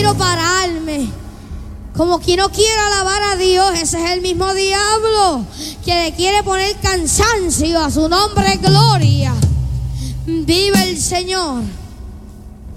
quiero pararme. Como quien no quiere alabar a Dios, ese es el mismo diablo que le quiere poner cansancio a su nombre, gloria. Vive el Señor.